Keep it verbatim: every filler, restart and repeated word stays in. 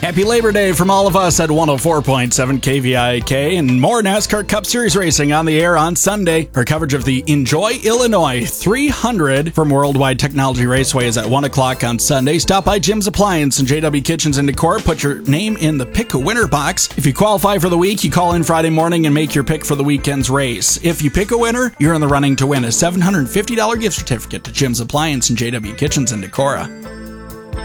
Happy Labor Day from all of us at one oh four point seven K V I K, and more NASCAR Cup Series racing on the air on Sunday. Our coverage of the Enjoy Illinois three hundred from Worldwide Technology Raceway is at one o'clock on Sunday. Stop by Jim's Appliance and J W Kitchens in Decorah. Put your name in the Pick a Winner box. If you qualify for the week, you call in Friday morning and make your pick for the weekend's race. If you pick a winner, you're in the running to win a seven hundred fifty dollars gift certificate to Jim's Appliance and J W Kitchens in Decorah.